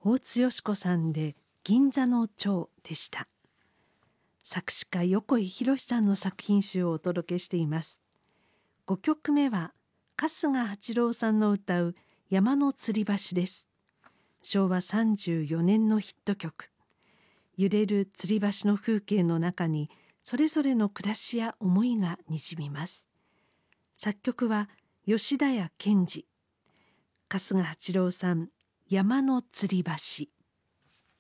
大津よし子さんで銀座の蝶でした。作詞家横井宏さんの作品集をお届けしています。5曲目は春日八郎さんの歌う山の吊り橋です。昭和34年のヒット曲。揺れる吊り橋の風景の中にそれぞれの暮らしや思いがにじみます。作曲は吉田屋健二。春日八郎さん、山の吊り橋。